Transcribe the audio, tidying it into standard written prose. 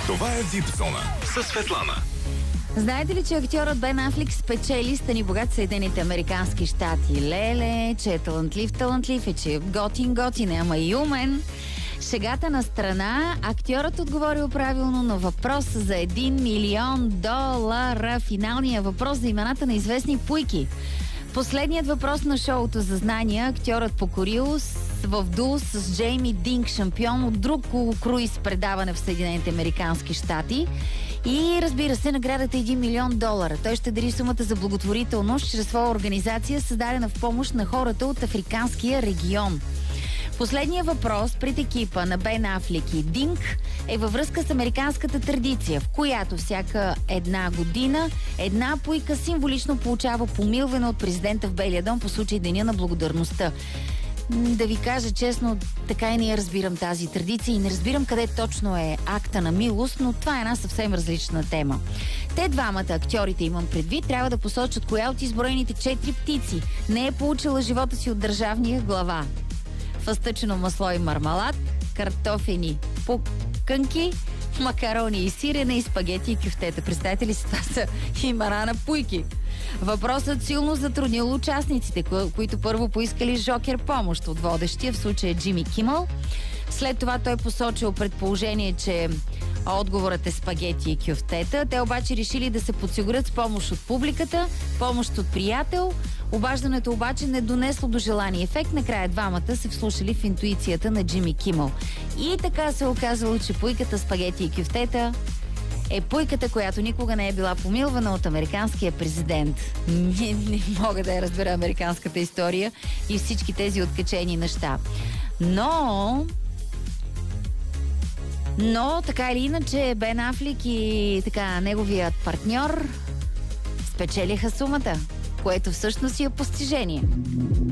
Това е Випзона със Светлана. Знаете ли, че актьорът Бен Афлик спечели Стани богат в Съединените американски щати? Леле, че е талантлив е, че е готин, ама и умен. Шегата на страна, актьорът отговорил правилно на въпрос за $1 милион. Финалният въпрос за имената на известни пуйки. Последният въпрос на шоуто за знания актьорът покорил в дуо с Джейми Динк, шампион от друг круиз предаване в Съединените американски щати. И разбира се, наградата е $1 милион. Той ще дари сумата за благотворителност чрез своя организация, създадена в помощ на хората от африканския регион. Последният въпрос пред екипа на Бен Афлик и Динк е във връзка с американската традиция, в която всяка една година една пуйка символично получава помилване от президента в Белия дом по случай Деня на благодарността. Да ви кажа честно, така и не я разбирам тази традиция и не разбирам къде точно е акта на милост, но това е една съвсем различна тема. Те двамата, актьорите имам предвид, трябва да посочат коя от изброените 4 птици не е получила живота си от държавния глава. Фъстъчено масло и мармалад, картофени пуканки, макарони и сирене и спагети и кюфтета. Представете ли си, това са имена на пуйки. Въпросът силно затруднил участниците, които първо поискали жокер помощ от водещия, в случая Джимми Кимъл. След това той посочил предположение, че отговорът е спагети и кюфтета. Те обаче решили да се подсигурят с помощ от публиката, помощ от приятел. Обаждането обаче не донесло до желания ефект. Накрая двамата се вслушали в интуицията на Джимми Кимъл. И така се оказало, че пуйката спагети и кюфтета е пуйката, която никога не е била помилвана от американския президент. Не мога да я разбера американската история и всички тези откачени неща. Но така или иначе Бен Афлик и така неговият партньор спечелиха сумата, което всъщност е постижение.